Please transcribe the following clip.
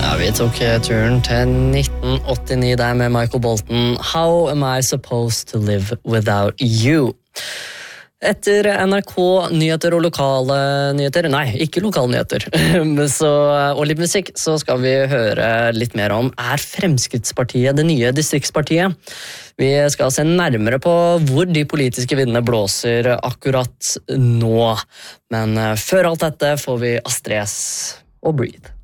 Ja, vi tok turen til 1989 der med Michael Bolton. How am I supposed to live without you? Etter NRK nyheter og lokale nyheter, nei, ikke lokale nyheter, og litt musikk, så skal vi høre litt mer om er Fremskrittspartiet det nye distriktspartiet? Vi skal se nærmere på hvor de politiske vindene blåser akkurat nå. Men før alt dette får vi Astrid S og Breathe.